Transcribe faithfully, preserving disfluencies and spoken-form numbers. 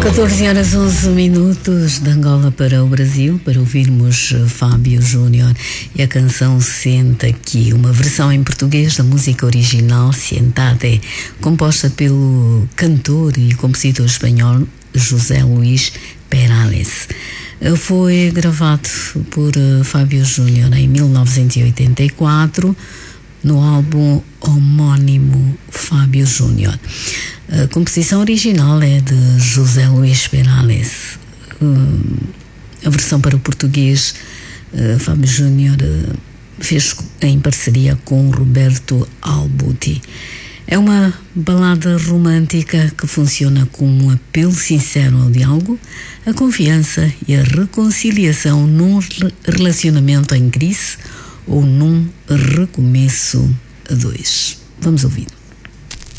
catorze horas onze minutos de Angola para o Brasil, para ouvirmos Fábio Júnior e a canção Senta Aqui, uma versão em português da música original Siéntate, composta pelo cantor e compositor espanhol José Luís Perales. Foi gravado por Fábio Júnior em mil novecentos e oitenta e quatro no álbum homónimo Fábio Júnior. A composição original é de José Luís Perales. A versão para o português, Fábio Júnior fez em parceria com Roberto Albuti. É uma balada romântica que funciona como um apelo sincero ao diálogo, a confiança e a reconciliação num relacionamento em crise ou num recomeço a dois. Vamos ouvir.